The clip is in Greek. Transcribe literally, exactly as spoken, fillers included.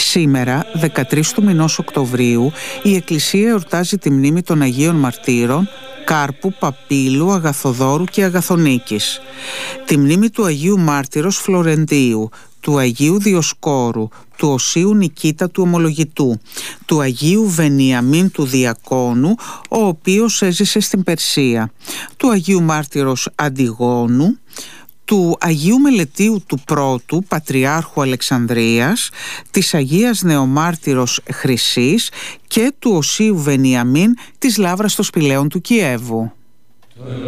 Σήμερα, δεκατρείς του μηνός Οκτωβρίου, η Εκκλησία εορτάζει τη μνήμη των Αγίων Μαρτύρων Κάρπου, Παπύλου, Αγαθοδόρου και Αγαθονίκης. Τη μνήμη του Αγίου Μάρτυρος Φλωρεντίου, του Αγίου Διοσκόρου, του Οσίου Νικήτα του Ομολογητού, του Αγίου Βενιαμίν του Διακόνου, ο οποίος έζησε στην Περσία, του Αγίου Μάρτυρος Αντιγόνου, του Αγίου Μελετίου του Πρώτου, Πατριάρχου Αλεξανδρίας, της Αγίας Νεομάρτυρος Χρυσής και του Οσίου Βενιαμίν της Λαύρας των Σπηλαίων του Κιέβου.